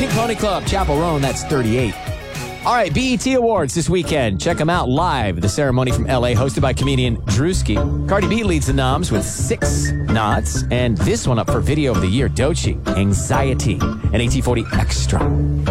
Pink Pony Club, Chapel Roan, that's 38. All right, BET Awards this weekend. Check them out live. The ceremony from LA, hosted by comedian Drewski. Cardi B leads the noms with 6 nods. And this one up for Video of the Year, Doechii, Anxiety, and AT40 Extra.